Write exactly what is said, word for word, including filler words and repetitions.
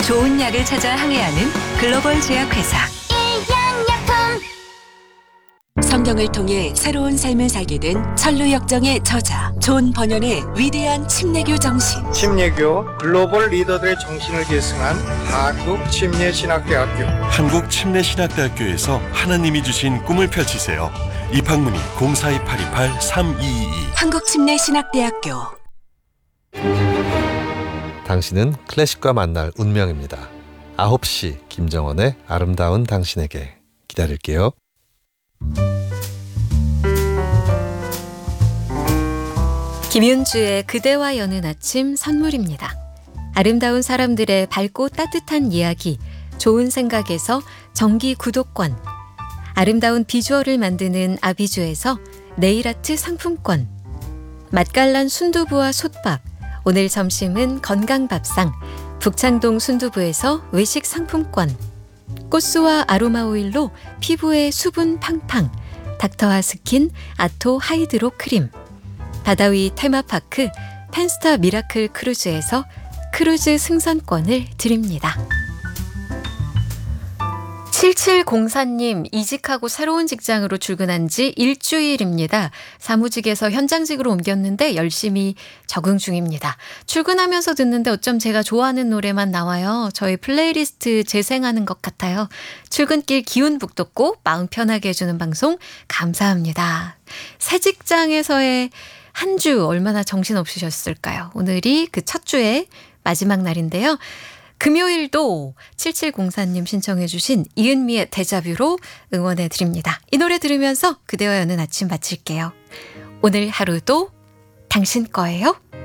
좋은 약을 찾아 항해하는 글로벌 제약회사. 성경을 통해 새로운 삶을 살게 된 천루역정의 저자 존 번연의 위대한 침례교 정신. 침례교 글로벌 리더들의 정신을 계승한 한국침례신학대학교. 한국침례신학대학교에서 하나님이 주신 꿈을 펼치세요. 입학문의 공사이 팔이팔 삼이이이. 한국침례신학대학교. 당신은 클래식과 만날 운명입니다. 아홉 시 김정원의 아름다운 당신에게 기다릴게요. 김윤주의 그대와 여는 아침 선물입니다. 아름다운 사람들의 밝고 따뜻한 이야기, 좋은 생각에서 정기 구독권, 아름다운 비주얼을 만드는 아비주에서 네일아트 상품권, 맛깔난 순두부와 솥밥, 오늘 점심은 건강밥상, 북창동 순두부에서 외식 상품권, 꽃수와 아로마 오일로 피부에 수분 팡팡, 닥터하 스킨 아토 하이드로 크림, 바다위 테마파크 펜스타 미라클 크루즈에서 크루즈 승선권을 드립니다. 칠칠공사님, 이직하고 새로운 직장으로 출근한 지 일주일입니다. 사무직에서 현장직으로 옮겼는데 열심히 적응 중입니다. 출근하면서 듣는데 어쩜 제가 좋아하는 노래만 나와요. 저희 플레이리스트 재생하는 것 같아요. 출근길 기운 북돋고 마음 편하게 해주는 방송 감사합니다. 새 직장에서의 한 주 얼마나 정신없으셨을까요? 오늘이 그 첫 주의 마지막 날인데요. 금요일도 칠칠공사님 신청해 주신 이은미의 데자뷰로 응원해 드립니다. 이 노래 들으면서 그대와 여는 아침 마칠게요. 오늘 하루도 당신 거예요.